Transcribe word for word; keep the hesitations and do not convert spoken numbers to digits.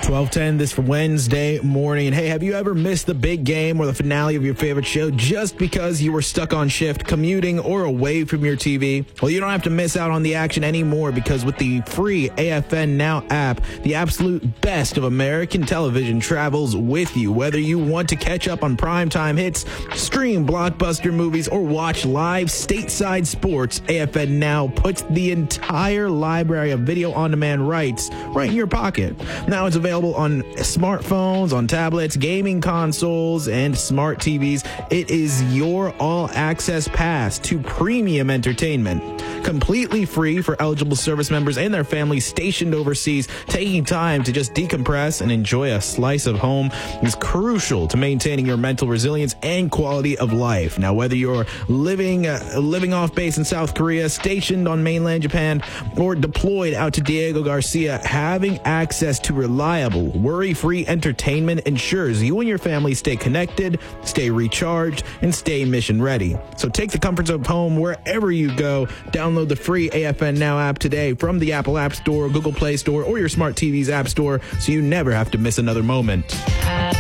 twelve ten this Wednesday morning. And hey, have you ever missed the big game or the finale of your favorite show just because you were stuck on shift, commuting, or away from your T V? Well, you don't have to miss out on the action anymore, because with the free A F N Now app, the absolute best of American television travels with you. Whether you want to catch up on primetime hits, stream blockbuster movies, or watch live stateside sports, A F N Now puts the entire library of video on-demand rights right in your pocket. Now it's available on smartphones, on tablets, gaming consoles, and smart T Vs. It is your all-access pass to premium entertainment. Completely free for eligible service members and their families stationed overseas. Taking time to just decompress and enjoy a slice of home is crucial to maintaining your mental resilience and quality of life. Now, whether you're living uh, living off base in South Korea, stationed on mainland Japan, or deployed out to Diego Garcia, having access to reliable, worry-free entertainment ensures you and your family stay connected, stay recharged, and stay mission-ready. So take the comforts of home wherever you go. Download the free A F N Now app today from the Apple App Store, Google Play Store, or your smart T V's App Store, so you never have to miss another moment.